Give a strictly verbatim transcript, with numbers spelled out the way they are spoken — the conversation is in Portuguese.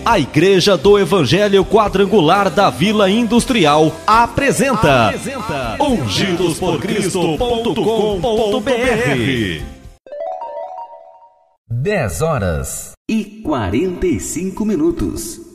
A Igreja do Evangelho Quadrangular da Vila Industrial apresenta, apresenta ungidos por cristo ponto com ponto b r. dez horas e quarenta e cinco minutos.